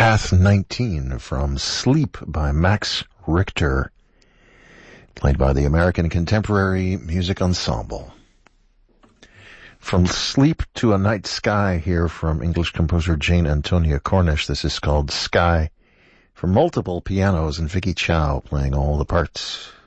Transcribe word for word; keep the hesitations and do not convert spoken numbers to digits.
Path nineteen from Sleep by Max Richter, played by the American Contemporary Music Ensemble. From Sleep to a Night Sky here from English composer Jane Antonia Cornish. This is called Sky, for multiple pianos and Vicky Chow playing all the parts.